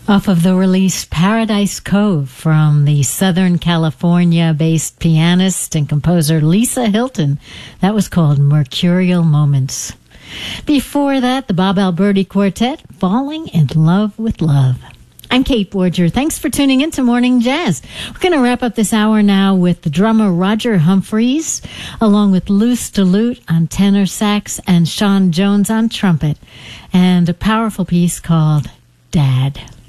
Off of the release Paradise Cove from the Southern California-based pianist and composer Lisa Hilton. That was called Mercurial Moments. Before that, the Bob Alberti Quartet, Falling in Love with Love. I'm Kate Borger. Thanks for tuning in to Morning Jazz. We're going to wrap up this hour now with the drummer Roger Humphreys, along with Luce DeLute on tenor sax and Sean Jones on trumpet, and a powerful piece called Dad.